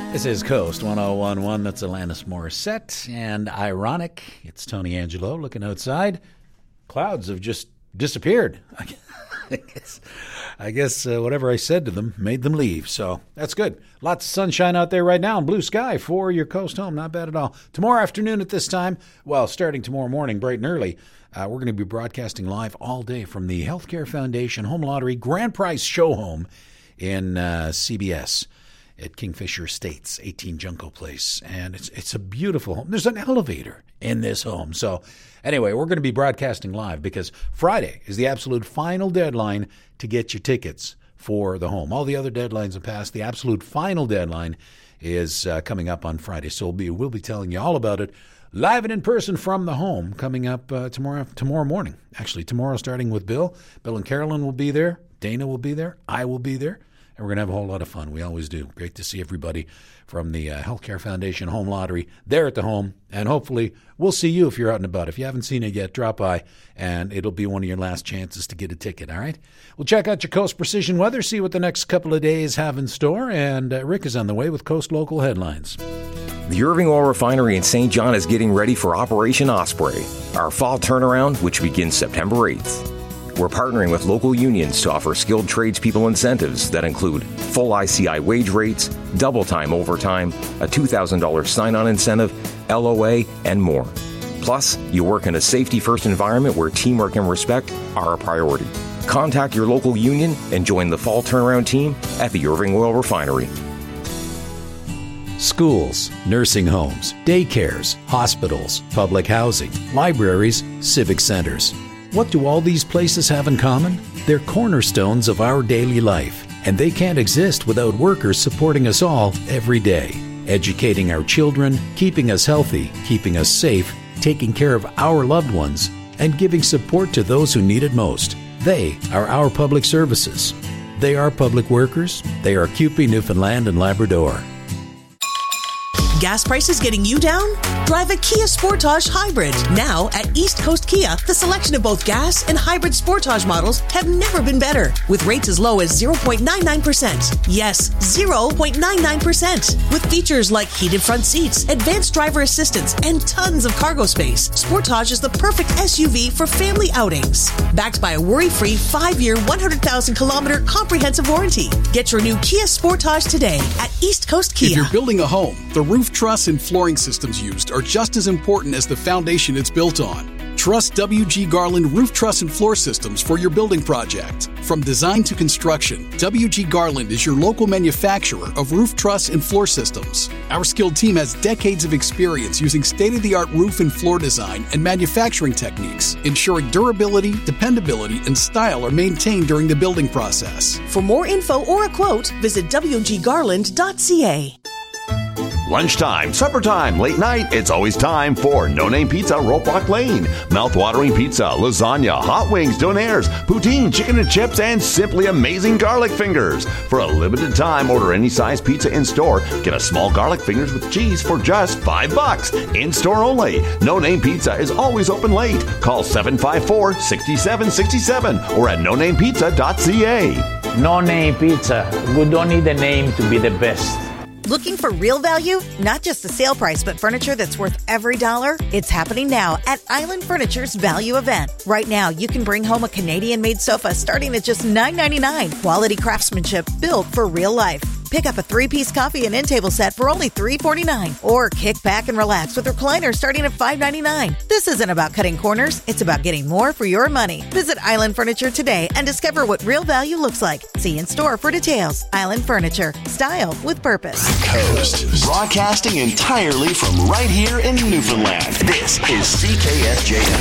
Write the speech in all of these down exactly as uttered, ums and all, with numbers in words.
This is Coast one oh one point one. That's Alanis Morissette. And ironic, it's Tony Angelo looking outside. Clouds have just disappeared. I guess, I guess uh, whatever I said to them made them leave. So that's good. Lots of sunshine out there right now and blue sky for your coast home. Not bad at all. Tomorrow afternoon at this time, well, starting tomorrow morning bright and early, uh, we're going to be broadcasting live all day from the Healthcare Foundation Home Lottery Grand Prize Show Home in uh, C B S. At Kingfisher Estates, eighteen Junco Place. And it's it's a beautiful home. There's an elevator in this home. So anyway, we're going to be broadcasting live because Friday is the absolute final deadline to get your tickets for the home. All the other deadlines have passed. The absolute final deadline is uh, coming up on Friday. So we'll be, we'll be telling you all about it live and in person from the home coming up uh, tomorrow tomorrow morning. Actually, tomorrow starting with Bill. Bill and Carolyn will be there. Dana will be there. I will be there. And we're going to have a whole lot of fun. We always do. Great to see everybody from the uh, Healthcare Foundation Home Lottery there at the home. And hopefully we'll see you if you're out and about. If you haven't seen it yet, drop by, and it'll be one of your last chances to get a ticket, all right? We'll check out your Coast Precision Weather, see what the next couple of days have in store. And uh, Rick is on the way with Coast Local Headlines. The Irving Oil Refinery in Saint John is getting ready for Operation Osprey, our fall turnaround, which begins September eighth. We're partnering with local unions to offer skilled tradespeople incentives that include full I C I wage rates, double time overtime, a two thousand dollars sign-on incentive, L O A, and more. Plus, you work in a safety-first environment where teamwork and respect are a priority. Contact your local union and join the fall turnaround team at the Irving Oil Refinery. Schools, nursing homes, daycares, hospitals, public housing, libraries, civic centers. What do all these places have in common? They're cornerstones of our daily life, and they can't exist without workers supporting us all every day, educating our children, keeping us healthy, keeping us safe, taking care of our loved ones, and giving support to those who need it most. They are our public services. They are public workers. They are C U P E, Newfoundland, and Labrador. Gas prices getting you down? Drive a Kia Sportage Hybrid. Now at East Coast Kia, the selection of both gas and hybrid Sportage models have never been better. With rates as low as zero point nine nine percent. Yes, zero point nine nine percent. With features like heated front seats, advanced driver assistance, and tons of cargo space, Sportage is the perfect S U V for family outings. Backed by a worry-free five-year, one hundred thousand kilometer comprehensive warranty. Get your new Kia Sportage today at East Coast Kia. If you're building a home, the roof truss and flooring systems used are just as important as the foundation it's built on. Trust W G Garland Roof Truss and Floor Systems for your building project. From design to construction, W G Garland is your local manufacturer of roof truss and floor systems. Our skilled team has decades of experience using state-of-the-art roof and floor design and manufacturing techniques, ensuring durability, dependability, and style are maintained during the building process. For more info or a quote, visit w g garland dot c a. Lunchtime, supper time, late night, it's always time for No Name Pizza, Ropelock Lane. Mouth-watering pizza, lasagna, hot wings, donaires, poutine, chicken and chips, and simply amazing garlic fingers. For a limited time, order any size pizza in-store. Get a small garlic fingers with cheese for just five bucks. In-store only. No Name Pizza is always open late. Call seven five four, six seven six seven or at no name pizza dot c a. No Name Pizza. We don't need a name to be the best. Looking for real value? Not just the sale price, but furniture that's worth every dollar? It's happening now at Island Furniture's Value Event. Right now, you can bring home a Canadian-made sofa starting at just nine ninety-nine. Quality craftsmanship built for real life. Pick up a three-piece coffee and end table set for only three forty-nine. Or kick back and relax with recliners starting at five ninety-nine. This isn't about cutting corners. It's about getting more for your money. Visit Island Furniture today and discover what real value looks like. See in store for details. Island Furniture. Style with purpose. Coast. Broadcasting entirely from right here in Newfoundland. This is C K S J F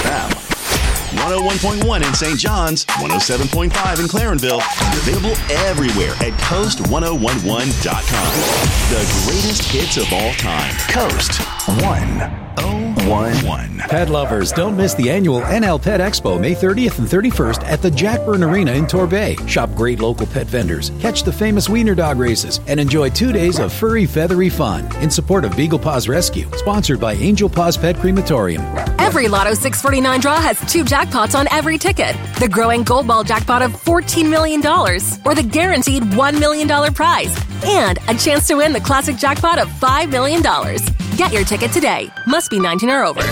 M. one oh one point one in Saint John's, one oh seven point five in Clarenville, and available everywhere at coast ten eleven dot com. The greatest hits of all time. Coast one oh one one. Pet lovers, don't miss the annual N L Pet Expo May thirtieth and thirty-first at the Jackburn Arena in Torbay. Shop great local pet vendors, catch the famous wiener dog races, and enjoy two days of furry, feathery fun in support of Beagle Paws Rescue, sponsored by Angel Paws Pet Crematorium. Every Lotto six forty-nine draw has two jackpots on every ticket. The growing Gold Ball jackpot of fourteen million dollars or the guaranteed one million dollars prize. And a chance to win the classic jackpot of five million dollars. Get your ticket today. Must be nineteen or over.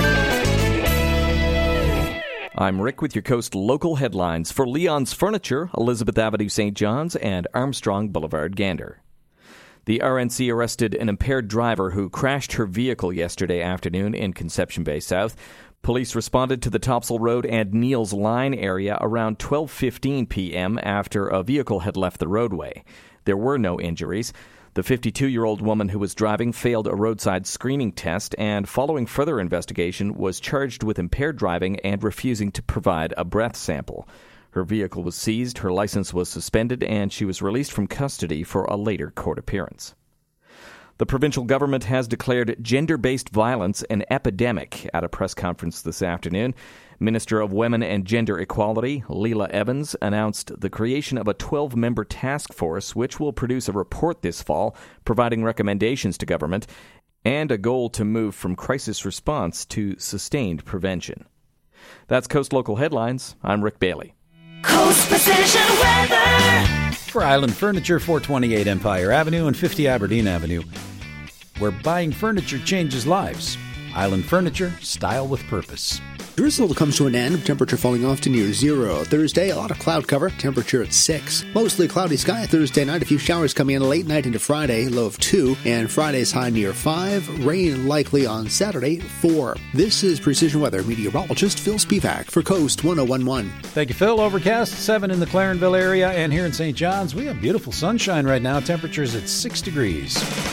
I'm Rick with your Coast local headlines for Leon's Furniture, Elizabeth Avenue, Saint John's, and Armstrong Boulevard, Gander. The R N C arrested an impaired driver who crashed her vehicle yesterday afternoon in Conception Bay South. Police responded to the Topsail Road and Neils Line area around twelve fifteen p.m. after a vehicle had left the roadway. There were no injuries. The fifty-two-year-old woman who was driving failed a roadside screening test and, following further investigation, was charged with impaired driving and refusing to provide a breath sample. Her vehicle was seized, her license was suspended, and she was released from custody for a later court appearance. The provincial government has declared gender-based violence an epidemic at a press conference this afternoon. Minister of Women and Gender Equality, Leila Evans, announced the creation of a twelve-member task force which will produce a report this fall providing recommendations to government and a goal to move from crisis response to sustained prevention. That's Coast Local Headlines. I'm Rick Bailey. Coast Precision Weather. For Island Furniture, four twenty-eight Empire Avenue and fifty Aberdeen Avenue, where buying furniture changes lives. Island Furniture, style with purpose. Drizzle comes to an end, temperature falling off to near zero. Thursday, a lot of cloud cover, temperature at six. Mostly cloudy sky Thursday night, a few showers coming in late night into Friday, low of two. And Friday's high near five. Rain likely on Saturday, four. This is Precision Weather meteorologist Phil Spivak for Coast one oh one point one. Thank you, Phil. Overcast, seven in the Clarenville area. And here in Saint John's, we have beautiful sunshine right now. Temperatures at six degrees.